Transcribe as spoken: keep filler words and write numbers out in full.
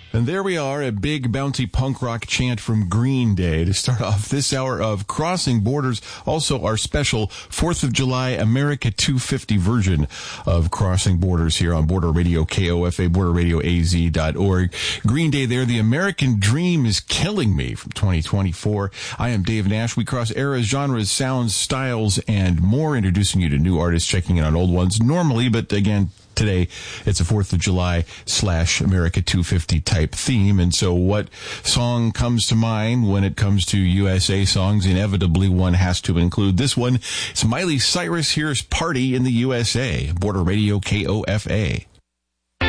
And there we are, a big bouncy punk rock chant from Green Day to start off this hour of Crossing Borders. Also our special fourth of July America two fifty version of Crossing Borders here on Border Radio K O F A, border radio a z dot org. Green Day there, The American Dream is Killing Me from twenty twenty-four. I am Dave Nash. We cross eras, genres, sounds, styles, and more, introducing you to new artists, checking in on old ones normally, but again, today, it's a fourth of July slash America two fifty type theme. And so what song comes to mind when it comes to U S A songs? Inevitably, one has to include this one. It's Miley Cyrus. Here's Party in the U S A. Border Radio K O F A.